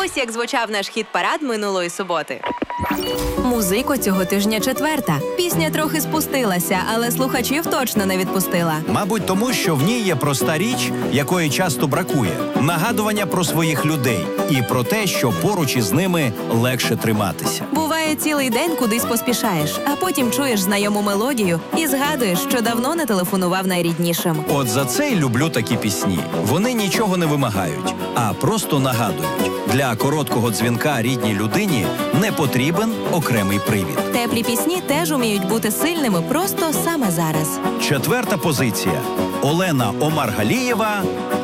Ось як звучав наш хіт-парад минулої суботи. Музико, цього тижня 4-та. Пісня трохи спустилася, але слухачів точно не відпустила. Мабуть, тому що в ній є проста річ, якої часто бракує. Нагадування про своїх людей і про те, що поруч із ними легше триматися. Буває, цілий день кудись поспішаєш, а потім чуєш знайому мелодію і згадуєш, що давно не телефонував найріднішим. От за це й люблю такі пісні. Вони нічого не вимагають, а просто нагадують. Для короткого дзвінка рідній людині не потрібен окремий привід. Теплі пісні теж уміють бути сильними просто саме зараз. 4-та позиція. Олена Омаргалієва